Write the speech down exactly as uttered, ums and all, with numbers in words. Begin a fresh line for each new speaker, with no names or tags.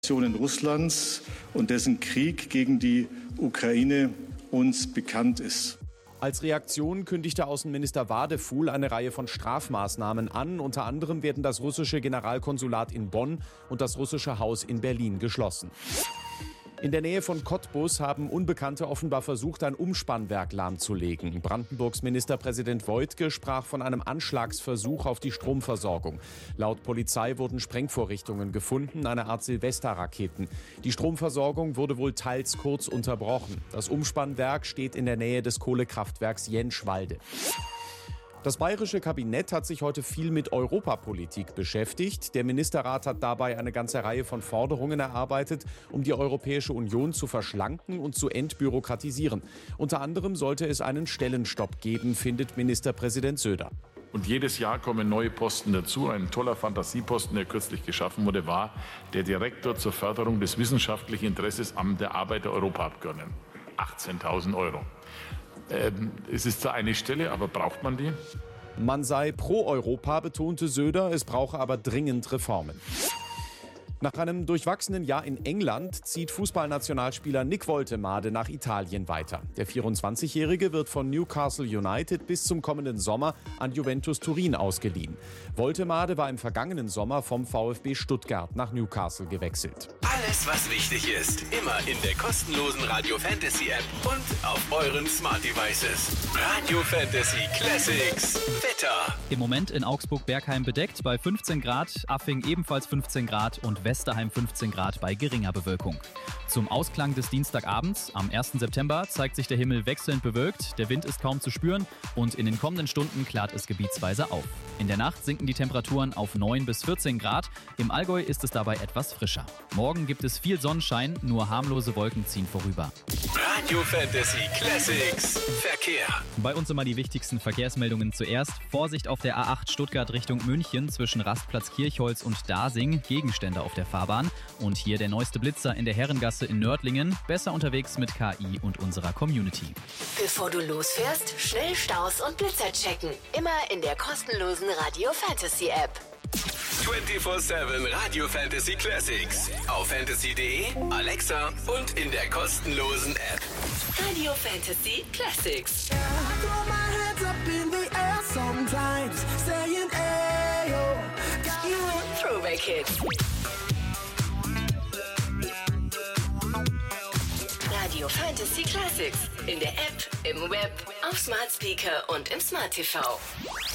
Russlands und dessen Krieg gegen die Ukraine uns bekannt ist.
Als Reaktion kündigte Außenminister Wadefuhl eine Reihe von Strafmaßnahmen an. Unter anderem werden das russische Generalkonsulat in Bonn und das russische Haus in Berlin geschlossen. In der Nähe von Cottbus haben Unbekannte offenbar versucht, ein Umspannwerk lahmzulegen. Brandenburgs Ministerpräsident Woidke sprach von einem Anschlagsversuch auf die Stromversorgung. Laut Polizei wurden Sprengvorrichtungen gefunden, eine Art Silvesterraketen. Die Stromversorgung wurde wohl teils kurz unterbrochen. Das Umspannwerk steht in der Nähe des Kohlekraftwerks Jenschwalde. Das bayerische Kabinett hat sich heute viel mit Europapolitik beschäftigt. Der Ministerrat hat dabei eine ganze Reihe von Forderungen erarbeitet, um die Europäische Union zu verschlanken und zu entbürokratisieren. Unter anderem sollte es einen Stellenstopp geben, findet Ministerpräsident Söder.
Und jedes Jahr kommen neue Posten dazu. Ein toller Fantasieposten, der kürzlich geschaffen wurde, war der Direktor zur Förderung des wissenschaftlichen Interesses am der Arbeit der Europaabgeordneten. achtzehntausend Euro. Ähm, es ist zwar eine Stelle, aber braucht man die?
Man sei pro Europa, betonte Söder, es brauche aber dringend Reformen. Nach einem durchwachsenen Jahr in England zieht Fußballnationalspieler Nick Woltemade nach Italien weiter. Der vierundzwanzigjährige wird von Newcastle United bis zum kommenden Sommer an Juventus Turin ausgeliehen. Woltemade war im vergangenen Sommer vom VfB Stuttgart nach Newcastle gewechselt.
Alles, was wichtig ist, immer in der kostenlosen Radio Fantasy App und auf euren Smart Devices. Radio Fantasy Classics. Wetter.
Im Moment in Augsburg-Bergheim bedeckt bei fünfzehn Grad, Affing ebenfalls fünfzehn Grad und Westerheim fünfzehn Grad bei geringer Bewölkung. Zum Ausklang des Dienstagabends, am ersten September, zeigt sich der Himmel wechselnd bewölkt, der Wind ist kaum zu spüren und in den kommenden Stunden klart es gebietsweise auf. In der Nacht sinken die Temperaturen auf neun bis vierzehn Grad, im Allgäu ist es dabei etwas frischer. Morgen gibt es viel Sonnenschein, nur harmlose Wolken ziehen vorüber.
Radio Fantasy Classics Verkehr.
Bei uns immer die wichtigsten Verkehrsmeldungen zuerst. Vorsicht auf der A acht Stuttgart Richtung München zwischen Rastplatz Kirchholz und Dasing, Gegenstände auf der Fahrbahn. Und hier der neueste Blitzer in der Herrengasse in Nördlingen, besser unterwegs mit K I und unserer Community.
Bevor du losfährst, schnell Staus und Blitzer checken. Immer in der kostenlosen Radio Fantasy App.
vierundzwanzig sieben Radio Fantasy Classics. Auf fantasy punkt de, Alexa und in der kostenlosen App.
Radio Fantasy Classics. Throwback Hits. Radio Fantasy Classics. In der App, im Web, auf Smart Speaker und im Smart T V.